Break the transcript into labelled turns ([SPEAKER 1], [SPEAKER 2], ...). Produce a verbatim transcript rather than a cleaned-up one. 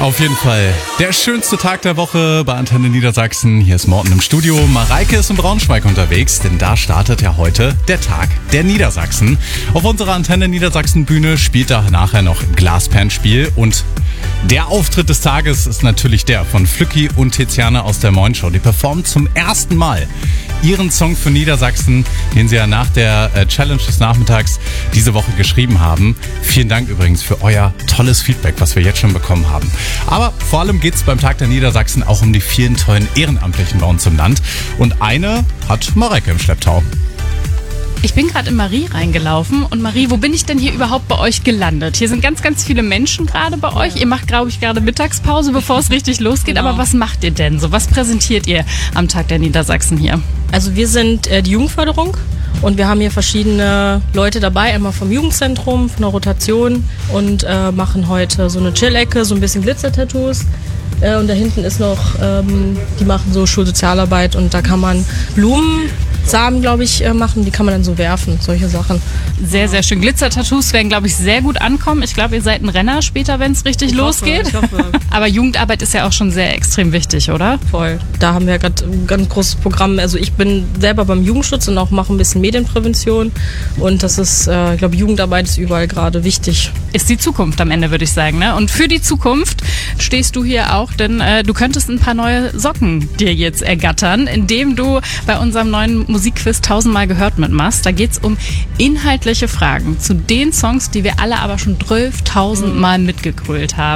[SPEAKER 1] Auf jeden Fall der schönste Tag der Woche bei Antenne Niedersachsen. Hier ist Morten im Studio. Mareike ist in Braunschweig unterwegs, denn da startet ja heute der Tag der Niedersachsen. Auf unserer Antenne Niedersachsen Bühne spielt da nachher noch Glasperlenspiel und der Auftritt des Tages ist natürlich der von Flücki und Tiziane aus der Moin Show. Die performen zum ersten Mal ihren Song für Niedersachsen, den sie ja nach der Challenge des Nachmittags diese Woche geschrieben haben. Vielen Dank übrigens für euer tolles Feedback, was wir jetzt schon bekommen haben. Aber vor allem geht es beim Tag der Niedersachsen auch um die vielen tollen Ehrenamtlichen bei uns im Land. Und eine hat Mareike im Schlepptau.
[SPEAKER 2] Ich bin gerade in Marie reingelaufen und Marie, wo bin ich denn hier überhaupt bei euch gelandet? Hier sind ganz, ganz viele Menschen gerade bei euch. Ihr macht, glaube ich, gerade Mittagspause, bevor es richtig losgeht.
[SPEAKER 3] Genau.
[SPEAKER 2] Aber was macht ihr denn so? Was präsentiert ihr am Tag der Niedersachsen hier?
[SPEAKER 3] Also wir sind äh, die Jugendförderung und wir haben hier verschiedene Leute dabei, einmal vom Jugendzentrum, von der Rotation und äh, machen heute so eine Chill-Ecke, so ein bisschen Glitzer-Tattoos. Äh, und da hinten ist noch, ähm, die machen so Schulsozialarbeit und da kann man Blumensamen, glaube ich, äh, machen, die kann man dann so werfen, solche Sachen.
[SPEAKER 2] Sehr, sehr schön. Glitzer-Tattoos werden, glaube ich, sehr gut ankommen. Ich glaube, ihr seid ein Renner später, wenn es richtig
[SPEAKER 3] Ich
[SPEAKER 2] losgeht.
[SPEAKER 3] hoffe, ich hoffe.
[SPEAKER 2] Aber Jugendarbeit ist ja auch schon sehr extrem wichtig, oder?
[SPEAKER 3] Voll. Da haben wir gerade ein ganz großes Programm. Also ich bin selber beim Jugendschutz und auch mache ein bisschen Medienprävention. Und das ist, äh, ich glaube, Jugendarbeit ist überall gerade wichtig.
[SPEAKER 2] Ist die Zukunft am Ende, würde ich sagen. Ne? Und für die Zukunft stehst du hier auch, denn äh, du könntest ein paar neue Socken dir jetzt ergattern, indem du bei unserem neuen Musikquiz tausendmal gehört mitmachst. Da geht es um inhaltliche Fragen zu den Songs, die wir alle aber schon zwölftausend Mal mitgegrölt haben.